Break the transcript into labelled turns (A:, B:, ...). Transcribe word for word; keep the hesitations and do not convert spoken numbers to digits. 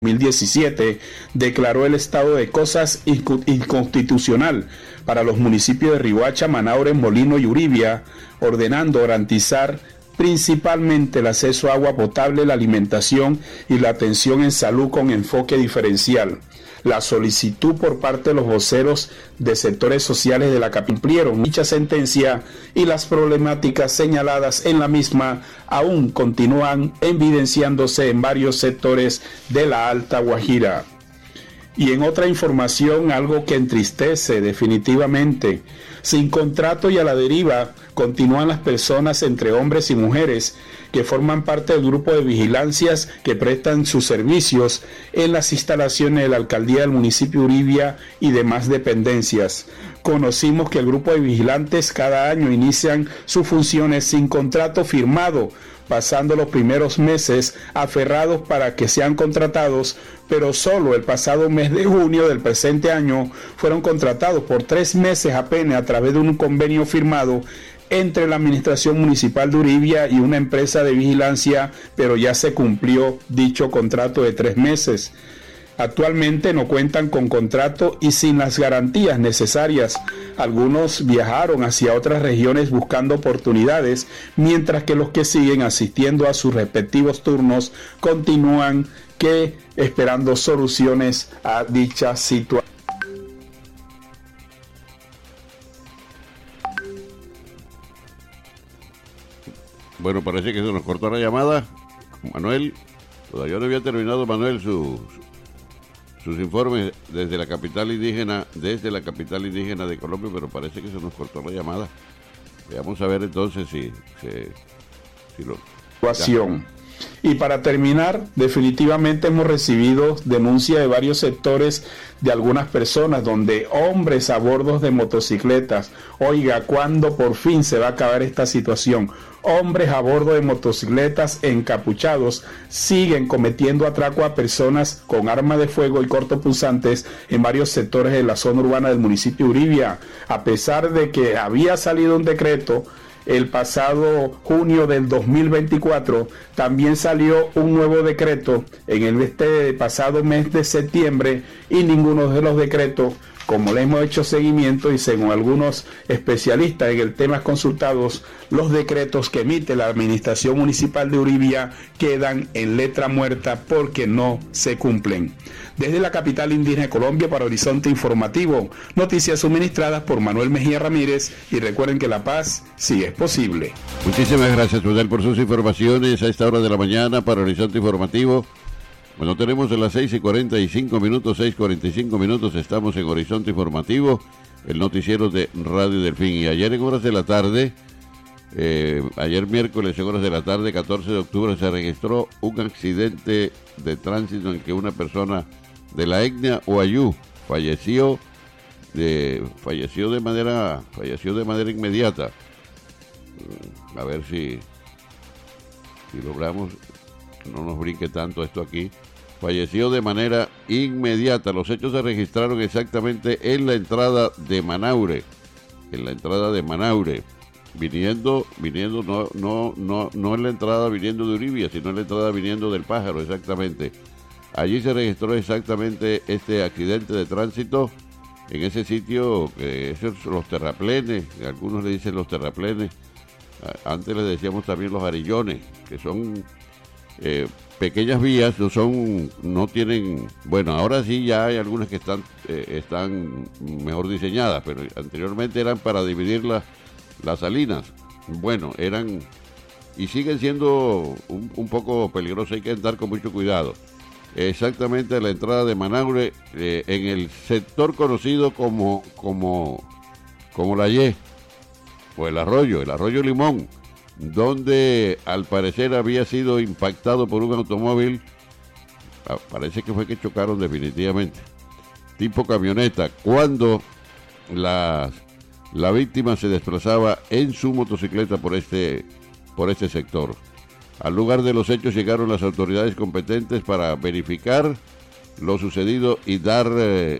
A: dos mil diecisiete declaró el estado de cosas inconstitucional para los municipios de Riohacha, Manaure, Molino y Uribia, ordenando garantizar principalmente el acceso a agua potable, la alimentación y la atención en salud con enfoque diferencial. La solicitud por parte de los voceros de sectores sociales de la capital cumplieron dicha sentencia y las problemáticas señaladas en la misma aún continúan evidenciándose en varios sectores de la Alta Guajira. Y en otra información, algo que entristece definitivamente, sin contrato y a la deriva, continúan las personas entre hombres y mujeres que forman parte del grupo de vigilancias que prestan sus servicios en las instalaciones de la alcaldía del municipio de Uribia y demás dependencias. Conocimos que el grupo de vigilantes cada año inician sus funciones sin contrato firmado, pasando los primeros meses aferrados para que sean contratados, pero solo el pasado mes de junio del presente año fueron contratados por tres meses apenas a través de un convenio firmado entre la administración municipal de Uribia y una empresa de vigilancia, pero ya se cumplió dicho contrato de tres meses. Actualmente no cuentan con contrato y sin las garantías necesarias. Algunos viajaron hacia otras regiones buscando oportunidades, mientras que los que siguen asistiendo a sus respectivos turnos continúan que esperando soluciones a dicha situación.
B: Bueno, parece que se nos cortó la llamada. Manuel, todavía no había terminado Manuel su, sus informes desde la capital indígena, desde la capital indígena de Colombia, pero parece que se nos cortó la llamada. Vamos a ver entonces si, si, si lo...
A: Situación. Y para terminar, definitivamente hemos recibido denuncias de varios sectores de algunas personas donde hombres a bordo de motocicletas, oiga, ¿cuándo por fin se va a acabar esta situación? Hombres a bordo de motocicletas encapuchados siguen cometiendo atraco a personas con armas de fuego y cortopunzantes en varios sectores de la zona urbana del municipio de Uribia, a pesar de que había salido un decreto el pasado junio del dos mil veinticuatro, también salió un nuevo decreto en el este pasado mes de septiembre y ninguno de los decretos, como le hemos hecho seguimiento y según algunos especialistas en el tema consultados, los decretos que emite la administración municipal de Uribia quedan en letra muerta porque no se cumplen. Desde la capital indígena de Colombia para Horizonte Informativo, noticias suministradas por Manuel Mejía Ramírez y recuerden que la paz sí es posible.
B: Muchísimas gracias, Manuel, por sus informaciones a esta hora de la mañana para Horizonte Informativo. Bueno, tenemos a las seis y cuarenta y cinco minutos, seis y cuarenta y cinco minutos, estamos en Horizonte Informativo, el noticiero de Radio Delfín. Y ayer en horas de la tarde, eh, ayer miércoles en horas de la tarde, catorce de octubre, se registró un accidente de tránsito en que una persona de la etnia Wayuu falleció de, falleció de manera, falleció de manera inmediata. A ver si, si logramos que no nos brinque tanto esto aquí. Falleció de manera inmediata. Los hechos se registraron exactamente en la entrada de Manaure. En la entrada de Manaure. Viniendo, viniendo, no, no, no, no en la entrada viniendo de Uribia, sino en la entrada viniendo del Pájaro, exactamente. Allí se registró exactamente este accidente de tránsito. En ese sitio, que esos son los terraplenes, algunos le dicen los terraplenes. Antes les decíamos también los arillones, que son eh, pequeñas vías, no son, no tienen, bueno, ahora sí ya hay algunas que están, eh, están mejor diseñadas, pero anteriormente eran para dividir las, las salinas. Bueno, eran y siguen siendo un, un poco peligrosas, hay que andar con mucho cuidado. Exactamente a la entrada de Manaure, eh, en el sector conocido como, como, como la Y, o el arroyo, el arroyo Limón, donde al parecer había sido impactado por un automóvil, parece que fue que chocaron definitivamente, tipo camioneta, cuando la, la víctima se desplazaba en su motocicleta por este, por este sector. Al lugar de los hechos llegaron las autoridades competentes para verificar lo sucedido y dar, eh,